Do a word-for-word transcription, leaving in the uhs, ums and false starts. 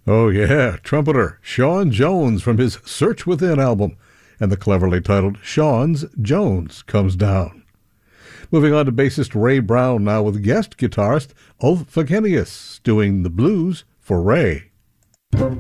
Oh yeah, trumpeter Sean Jones from his Search Within album, and the cleverly titled Sean's Jones Comes Down. Moving on to bassist Ray Brown now with guest guitarist Ulf Fagenius doing the blues for Ray.